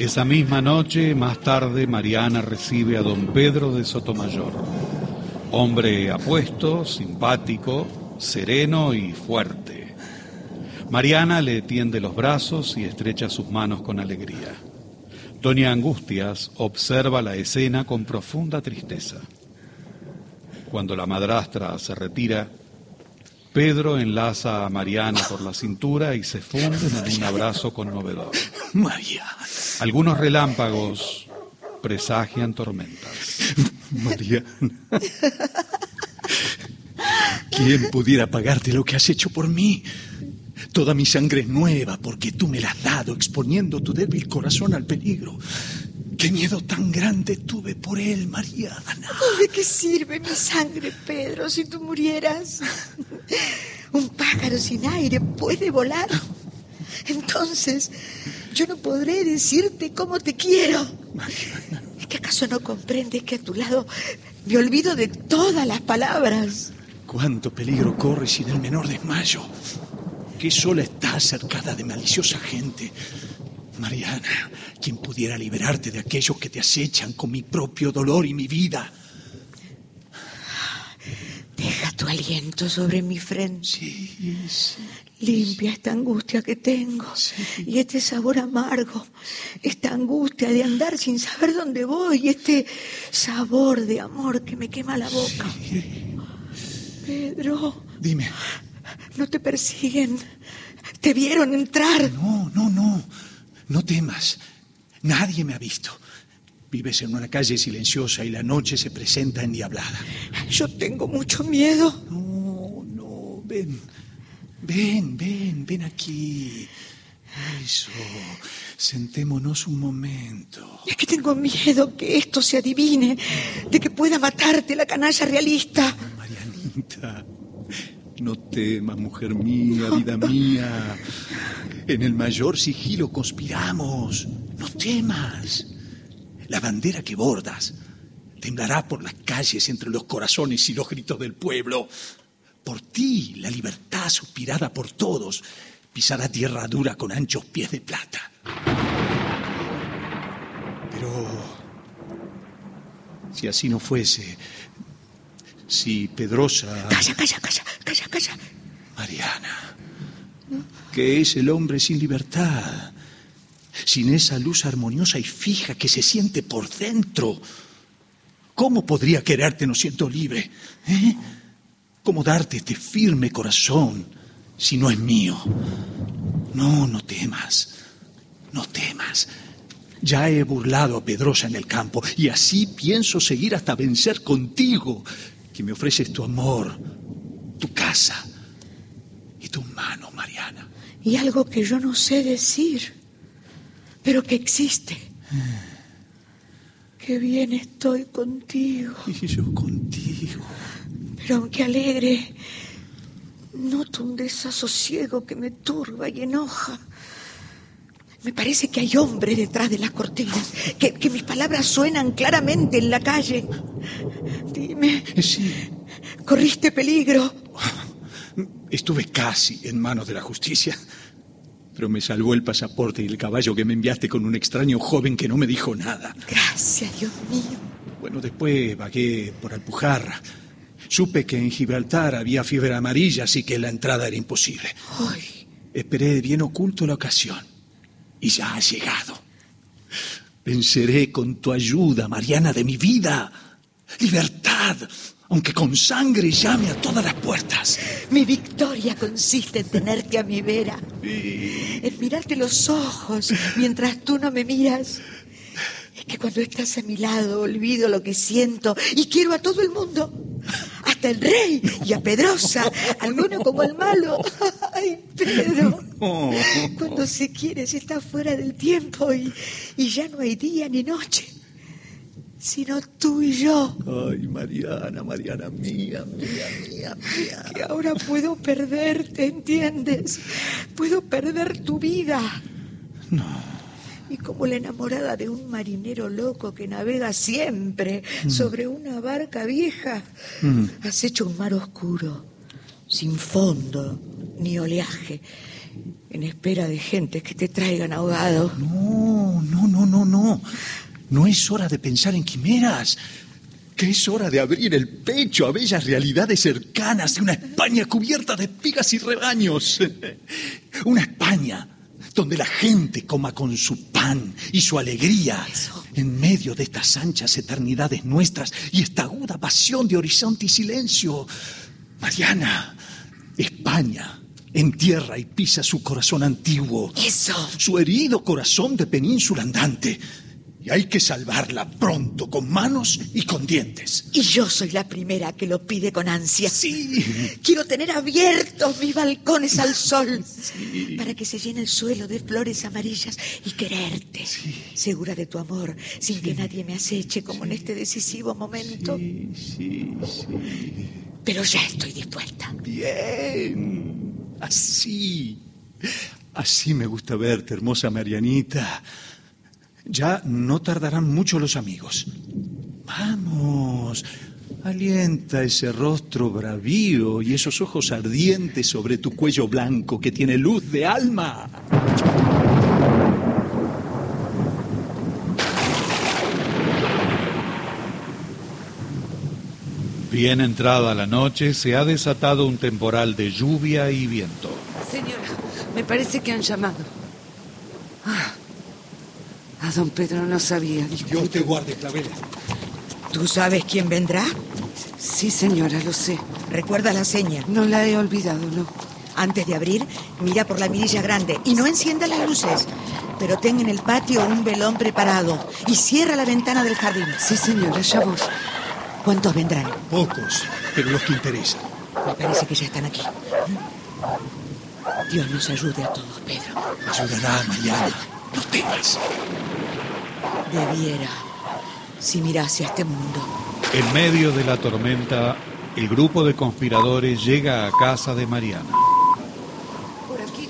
Esa misma noche, más tarde, Mariana recibe a don Pedro de Sotomayor, hombre apuesto, simpático, sereno y fuerte. Mariana le tiende los brazos y estrecha sus manos con alegría. Doña Angustias observa la escena con profunda tristeza. Cuando la madrastra se retira, Pedro enlaza a Mariana por la cintura y se funden en un abrazo conmovedor. Mariana. Algunos relámpagos presagian tormentas. Mariana. ¿Quién pudiera pagarte lo que has hecho por mí? Toda mi sangre es nueva porque tú me la has dado, exponiendo tu débil corazón al peligro. ¡Qué miedo tan grande tuve por él, Mariana! ¿De qué sirve mi sangre, Pedro, si tú murieras? Un pájaro sin aire puede volar. Entonces, yo no podré decirte cómo te quiero. Mariana. ¿Es que acaso no comprendes que a tu lado me olvido de todas las palabras? ¿Cuánto peligro corres sin el menor desmayo? Que sola estás cercada de maliciosa gente. Mariana, ¿quién pudiera liberarte de aquellos que te acechan con mi propio dolor y mi vida? Deja tu aliento sobre mi frente. Sí. Limpia esta angustia que tengo. Sí. Y este sabor amargo. Esta angustia de andar sin saber dónde voy. Y este sabor de amor que me quema la boca. Sí. Pedro. Dime. No te persiguen. Te vieron entrar. No. No temas. Nadie me ha visto. Vives en una calle silenciosa y la noche se presenta endiablada. Yo tengo mucho miedo. No. Ven aquí. Eso. Sentémonos un momento. Es que tengo miedo que esto se adivine, de que pueda matarte la canalla realista. Marianita, no temas, mujer mía, vida mía. En el mayor sigilo conspiramos. No temas. La bandera que bordas temblará por las calles entre los corazones y los gritos del pueblo. Por ti, la libertad suspirada por todos pisará tierra dura con anchos pies de plata. Pero si así no fuese, si Pedrosa... Calla. Mariana, ¿qué es el hombre sin libertad? Sin esa luz armoniosa y fija que se siente por dentro. ¿Cómo podría quererte no siendo libre? ¿Cómo darte este firme corazón si no es mío? No temas. Ya he burlado a Pedrosa en el campo y así pienso seguir hasta vencer contigo, que me ofreces tu amor, tu casa y tus manos, Mariana. Y algo que yo no sé decir, pero que existe. Qué bien estoy contigo. Y yo contigo. Pero aunque alegre, noto un desasosiego que me turba y enoja. Me parece que hay hombres detrás de las cortinas, que mis palabras suenan claramente en la calle. Dime, Sí. ¿corriste peligro? Estuve casi en manos de la justicia, pero me salvó el pasaporte y el caballo que me enviaste con un extraño joven que no me dijo nada. Gracias, Dios mío. Bueno, después vagué por Alpujarra. Supe que en Gibraltar había fiebre amarilla, así que la entrada era imposible. Ay, Esperé bien oculto la ocasión. Y ya ha llegado. Venceré con tu ayuda, Mariana, de mi vida. Libertad, aunque con sangre llame a todas las puertas. mi victoria consiste en tenerte a mi vera, en mirarte los ojos mientras tú no me miras. Es que cuando estás a mi lado olvido lo que siento y quiero a todo el mundo, hasta el rey y a Pedrosa, al bueno como al malo. Ay, Pedro, cuando se quiere se está fuera del tiempo y ya no hay día ni noche, sino tú y yo. Ay, Mariana mía. Que ahora puedo perderte, ¿entiendes? Puedo perder tu vida. No. Y como la enamorada de un marinero loco que navega siempre sobre una barca vieja, has hecho un mar oscuro, sin fondo ni oleaje, en espera de gente que te traigan ahogado. No. No es hora de pensar en quimeras. Que es hora de abrir el pecho a bellas realidades cercanas de una España cubierta de espigas y rebaños. Una España donde la gente coma con su pan y su alegría. Eso. En medio de estas anchas eternidades nuestras y esta aguda pasión de horizonte y silencio. Mariana, España entierra y pisa su corazón antiguo. Eso. Su herido corazón de península andante. Y hay que salvarla pronto, con manos y con dientes. Y yo soy la primera que lo pide con ansia. Sí. Quiero tener abiertos mis balcones al sol, para que se llene el suelo de flores amarillas y quererte, segura de tu amor, sin que nadie me aceche como en este decisivo momento. Sí. Pero ya estoy dispuesta. Bien. Así me gusta verte, hermosa Marianita. Ya no tardarán mucho los amigos. Vamos, alienta ese rostro bravío y esos ojos ardientes sobre tu cuello blanco que tiene luz de alma. Bien entrada la noche, se ha desatado un temporal de lluvia y viento. Señora, me parece que han llamado. A don Pedro no sabía. Dios te guarde, Clavel. ¿Tú sabes quién vendrá? Sí, señora, lo sé. Recuerda la seña. No la he olvidado, no. Antes de abrir, mira por la mirilla grande y no encienda las luces. Pero ten en el patio un velón preparado y cierra la ventana del jardín. Sí, señora, ya voy. ¿Cuántos vendrán? Pocos, pero los que interesan. Me parece que ya están aquí. Dios nos ayude a todos, Pedro. Ayudará, Mariana. No temas. Debiera, si mirase a este mundo. En medio de la tormenta, el grupo de conspiradores llega a casa de Mariana. Por aquí.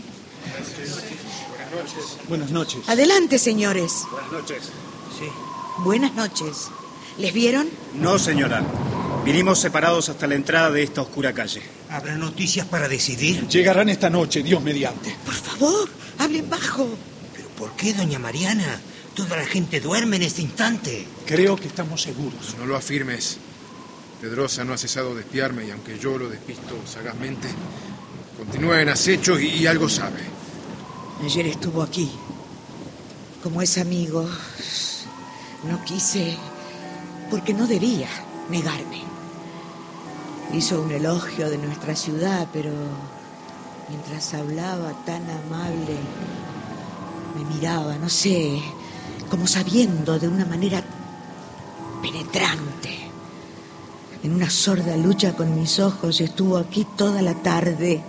Buenas noches. Adelante, señores. Buenas noches. Sí. Buenas noches. ¿Les vieron? No, señora. Vinimos separados hasta la entrada de esta oscura calle. ¿Habrá noticias para decidir? Llegarán esta noche, Dios mediante. Por favor, hablen bajo. ¿Pero por qué, doña Mariana? Toda la gente duerme en este instante. Creo que estamos seguros. No lo afirmes. Pedrosa no ha cesado de espiarme y aunque yo lo despisto sagazmente, continúa en acecho y algo sabe. Ayer estuvo aquí. Como es amigo, no quise, porque no debía negarme. Hizo un elogio de nuestra ciudad, pero mientras hablaba tan amable, me miraba, no sé, como sabiendo de una manera penetrante. En una sorda lucha con mis ojos estuvo aquí toda la tarde.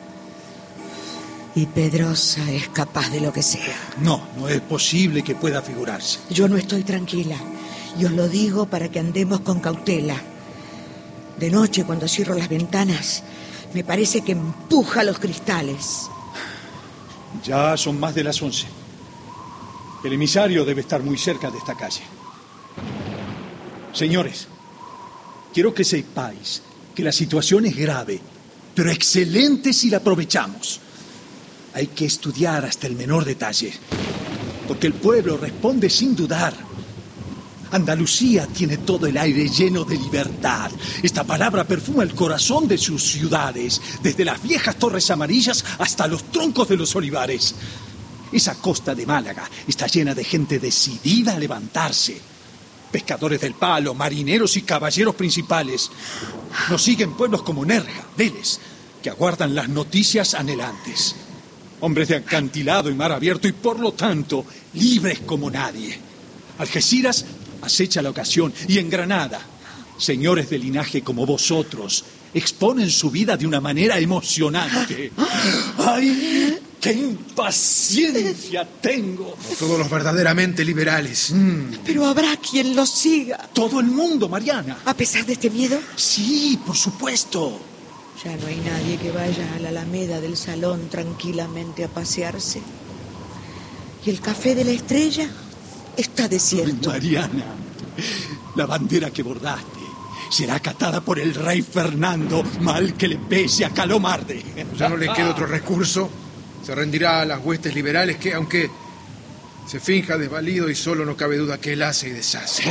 Y Pedrosa es capaz de lo que sea. No es posible que pueda figurarse. Yo no estoy tranquila. Y os lo digo para que andemos con cautela. De noche, cuando cierro las ventanas, me parece que empuja los cristales. Ya son más de las 11. El emisario debe estar muy cerca de esta calle. Señores, quiero que sepáis que la situación es grave, pero excelente si la aprovechamos. Hay que estudiar hasta el menor detalle, porque el pueblo responde sin dudar. Andalucía tiene todo el aire lleno de libertad. Esta palabra perfuma el corazón de sus ciudades, desde las viejas torres amarillas hasta los troncos de los olivares. Esa costa de Málaga está llena de gente decidida a levantarse. Pescadores del palo, marineros y caballeros principales. Nos siguen pueblos como Nerja, Vélez, que aguardan las noticias anhelantes. Hombres de acantilado y mar abierto y por lo tanto libres como nadie. Algeciras acecha la ocasión y en Granada, señores de linaje como vosotros exponen su vida de una manera emocionante. ¡Ay, qué impaciencia tengo! No todos los verdaderamente liberales. Pero habrá quien los siga. Todo el mundo, Mariana. A pesar de este miedo, Sí, por supuesto. ya no hay nadie que vaya a la alameda del Salón tranquilamente a pasearse. Y el Café de la Estrella está desierto. Mariana, la bandera que bordaste será acatada por el rey Fernando, mal que le pese a Calomarde. ¿Ya no le queda otro recurso? Se rendirá a las huestes liberales que, aunque se finja desvalido y solo, no cabe duda que él hace y deshace.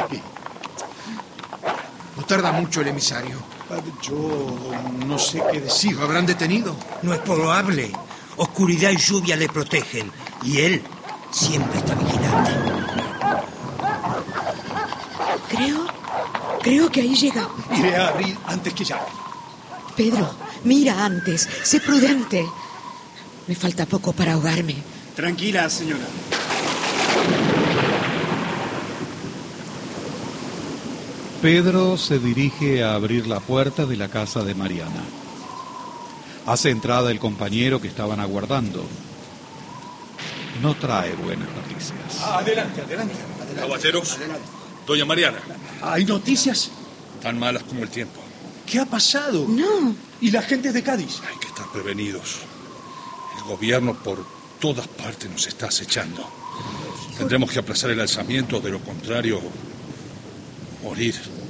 No tarda mucho el emisario. Padre, yo no sé qué decir. ¿Lo habrán detenido? No es probable. Oscuridad y lluvia le protegen. Y él siempre está vigilante. Creo que ahí llega. Iré a abrir antes que llame. Pedro, mira antes. Sé prudente. Me falta poco para ahogarme. Tranquila, señora. Pedro se dirige a abrir la puerta de la casa de Mariana. Hace entrada el compañero que estaban aguardando. No trae buenas noticias. Adelante. Caballeros, doña Mariana. ¿Hay noticias? Tan malas como el tiempo. ¿Qué ha pasado? No. ¿Y la gente de Cádiz? Hay que estar prevenidos. El gobierno por todas partes nos está acechando. Tendremos que aplazar el alzamiento, de lo contrario, morir.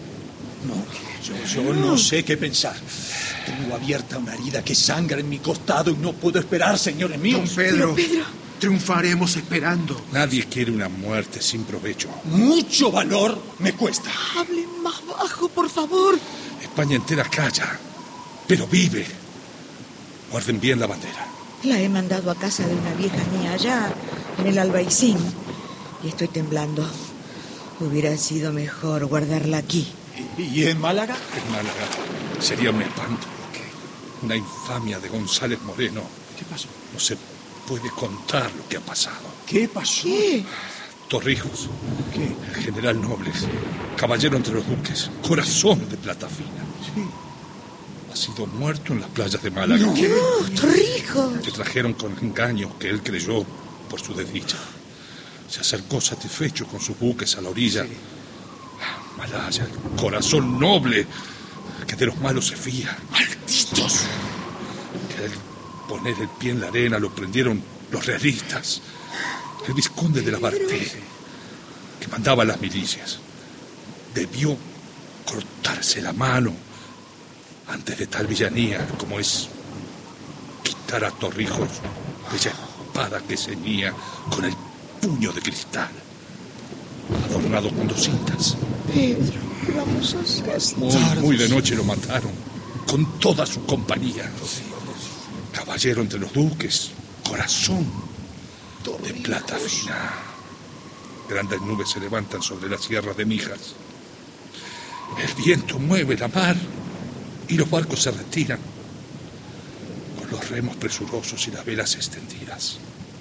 Yo no sé qué pensar. Tengo abierta una herida que sangra en mi costado y no puedo esperar, señores míos. Don Pedro, Pero, Pedro, triunfaremos esperando. Nadie quiere una muerte sin provecho. Mucho valor me cuesta. hable más bajo, por favor. España entera calla, pero vive. Guarden bien la bandera. La he mandado a casa de una vieja mía allá, en el Albaicín. Y estoy temblando. Hubiera sido mejor guardarla aquí. ¿Y en Málaga? En Málaga sería un espanto. Una infamia de González Moreno. ¿Qué pasó? No se puede contar lo que ha pasado. ¿Qué pasó? ¿Qué? Torrijos, ¿Qué? el general Nobles, caballero entre los duques, corazón de plata fina. Sí. Ha sido muerto en las playas de Málaga. No, Torrijos. Le trajeron con engaño que él creyó por su desdicha. Se acercó satisfecho con sus buques a la orilla. Sí. Malaya, el corazón noble que de los malos se fía. ¡Malditos! Que al poner el pie en la arena lo prendieron los realistas. El vizconde de la Barté, que mandaba a las milicias, debió cortarse la mano antes de tal villanía como es quitar a Torrijos aquella espada que ceñía con el puño de cristal, adornado con 2 cintas. Pedro, vamos a hacer. Muy de noche lo mataron, con toda su compañía. Caballero entre los duques, corazón de plata fina. Grandes nubes se levantan sobre las sierras de Mijas. El viento mueve la mar y los barcos se retiran con los remos presurosos y las velas extendidas.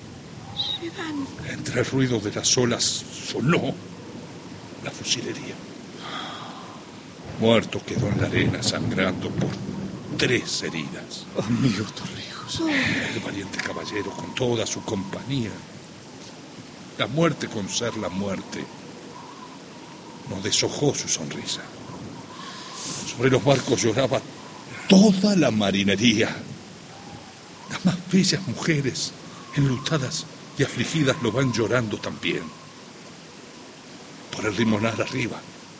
Entre el ruido de las olas sonó la fusilería. Muerto quedó en la arena sangrando por 3 heridas. Amigo Torrijos. El valiente caballero con toda su compañía. La muerte con ser la muerte no deshojó su sonrisa. Sobre los barcos lloraba toda la marinería. Las más bellas mujeres, enlutadas y afligidas, lo van llorando también. Por el limonar arriba.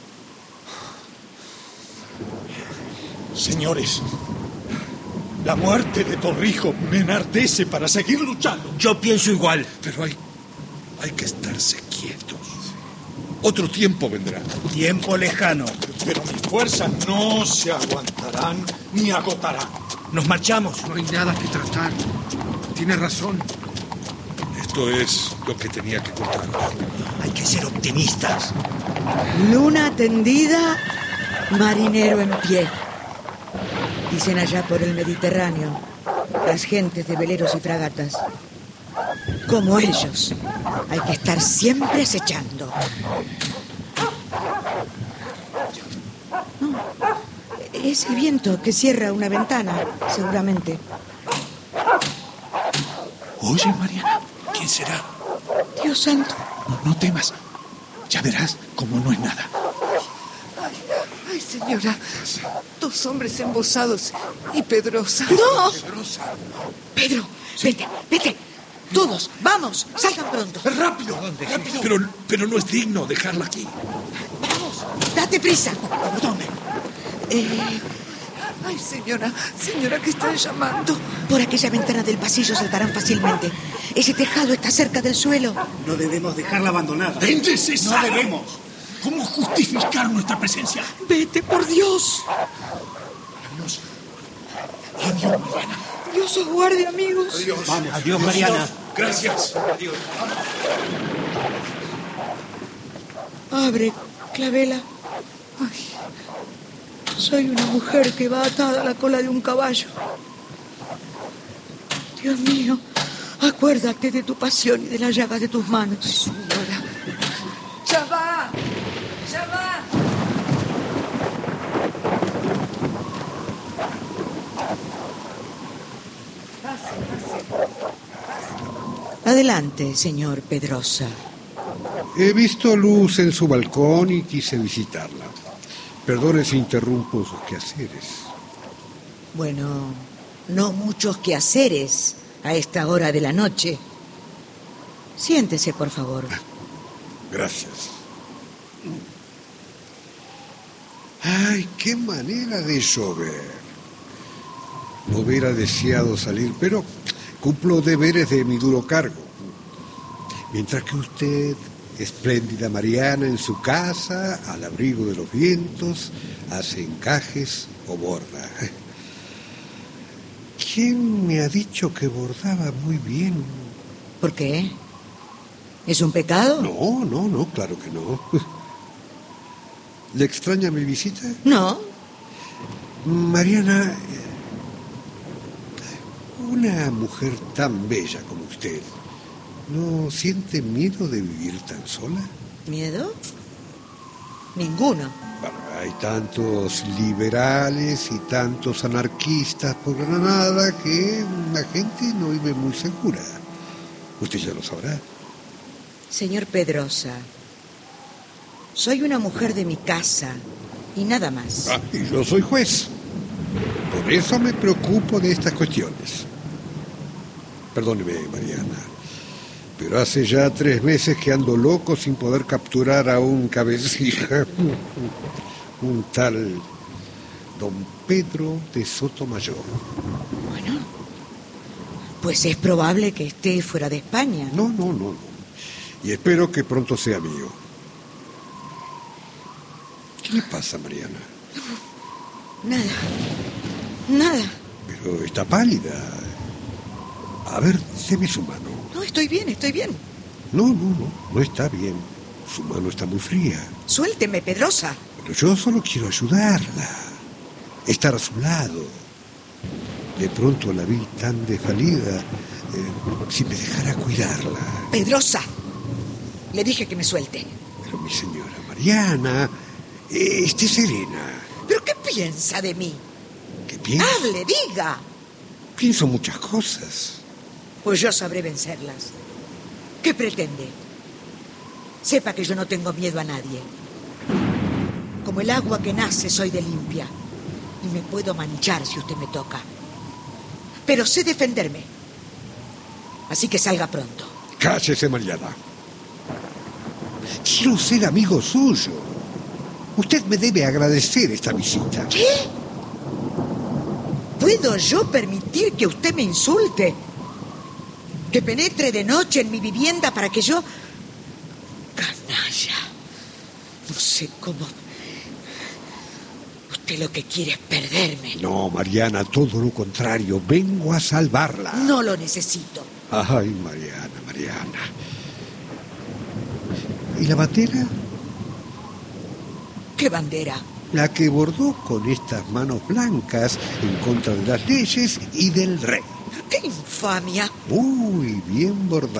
Señores, la muerte de Torrijos me enardece para seguir luchando. Yo pienso igual. Pero hay que estarse quietos. Otro tiempo vendrá. Tiempo lejano. Pero mis fuerzas no se aguantarán ni agotarán. Nos marchamos. No hay nada que tratar. Tiene razón. Esto es lo que tenía que contar. Hay que ser optimistas. Luna tendida, marinero en pie. Dicen allá por el Mediterráneo, las gentes de veleros y fragatas. Como ellos, hay que estar siempre acechando. No, es el viento que cierra una ventana, seguramente. Oye, Mariana, ¿quién será? Dios santo. No temas. Ya verás cómo no es nada. Ay, señora. 2 hombres embosados y Pedrosa. ¡No! Pedro, vete. Todos, vamos, salgan pronto. ¡Rápido! ¡Rápido! Pero no es digno dejarla aquí. Vamos, date prisa. ¿Por dónde? Ay, señora, que están llamando. Por aquella ventana del pasillo saltarán fácilmente. Ese tejado está cerca del suelo. No debemos dejarla abandonada. ¡Es necesario! No debemos. ¿Cómo justificar nuestra presencia? Vete, por Dios. Adiós. Adiós, Mariana. Dios os guarde, amigos. Adiós. Vamos, adiós, Mariana. Gracias. Adiós. Abre, Clavela. Ay, soy una mujer que va atada a la cola de un caballo. Dios mío, acuérdate de tu pasión y de las llagas de tus manos. Señora. ¡Ya va! ¡Ya va! Adelante, señor Pedrosa. He visto luz en su balcón y quise visitarla. Perdone si interrumpo sus quehaceres. Bueno, no muchos quehaceres a esta hora de la noche. Siéntese, por favor. Gracias. Ay, qué manera de llover. No hubiera deseado salir, pero cumplo deberes de mi duro cargo. Mientras que usted, espléndida Mariana, en su casa, al abrigo de los vientos, hace encajes o borda. ¿Quién me ha dicho que bordaba muy bien? ¿Por qué? ¿Es un pecado? No, claro que no. ¿Le extraña mi visita? No. Mariana, una mujer tan bella como usted, ¿no siente miedo de vivir tan sola? ¿Miedo? Ninguno. Bueno, hay tantos liberales y tantos anarquistas por Granada que la gente no vive muy segura. Usted ya lo sabrá. Señor Pedrosa, soy una mujer de mi casa y nada más. Y yo soy juez. Por eso me preocupo de estas cuestiones. Perdóneme, Mariana, pero hace ya 3 meses que ando loco sin poder capturar a un cabecilla. Un tal don Pedro de Sotomayor. Bueno, pues es probable que esté fuera de España. No. Y espero que pronto sea mío. ¿Qué le pasa, Mariana? Nada. Pero está pálida. A ver, deme su mano. No, estoy bien. No está bien. Su mano está muy fría. Suélteme, Pedrosa. Pero yo solo quiero ayudarla. Estar a su lado. De pronto la vi tan desvalida. Si me dejara cuidarla. Pedrosa. Le dije que me suelte. Pero mi señora Mariana, esté serena. ¿Pero qué piensa de mí? ¿Qué piensa? Hable, diga. Pienso muchas cosas. Pues yo sabré vencerlas. ¿Qué pretende? Sepa que yo no tengo miedo a nadie. Como el agua que nace, soy de limpia. Y me puedo manchar si usted me toca. Pero sé defenderme. Así que salga pronto. Cállese, Mariana. Quiero ser amigo suyo. Usted me debe agradecer esta visita. ¿Qué? ¿Puedo yo permitir que usted me insulte? ¿Que penetre de noche en mi vivienda para que yo... Canalla. No sé cómo... Usted lo que quiere es perderme. No, Mariana, todo lo contrario. Vengo a salvarla. No lo necesito. Ay, Mariana. ¿Y la bandera? ¿Qué bandera? La que bordó con estas manos blancas en contra de las leyes y del rey. ¡Qué infamia! Muy bien bordada.